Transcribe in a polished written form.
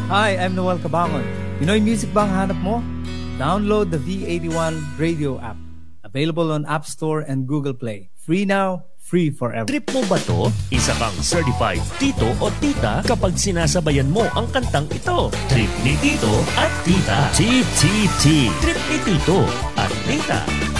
Hi, I'm Noel Cabangon. Pinoy music bang hanap mo? Download the V81 radio app. Available on App Store and Google Play. Free now, free forever. Trip mo ba to? Isa kang certified tito o tita kapag sinasabayan mo ang kantang ito. Trip ni Tito at Tita. TTT. Trip ni Tito at Tita.